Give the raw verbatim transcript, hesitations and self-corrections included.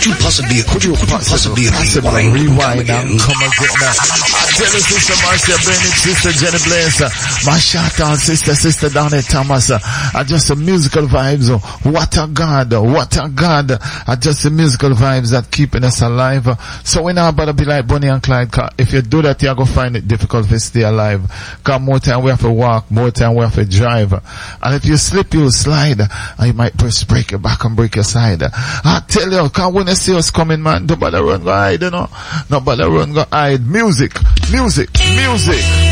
you possibly, could you possibly, possibly rewind, rewind and come again now? I tell you, Sister Marcia Bennett, Sister Jenny Blaze, my shout out, Sister, Sister Donnie Thomas, uh, just the musical vibes, uh, what a God, uh, what a God, uh, just the musical vibes that keeping us alive. Uh, so we now better be like Bonnie and Clyde, cause if you do that, you're going to find it difficult to stay alive. Cause more time we have to walk, more time we have to drive. And if you slip, you'll slide, and you might press break your back and break your side. I tell you, cause when you see us coming, man, don't bother run, go hide, you know. Don't bother run, go hide. Music, music, music.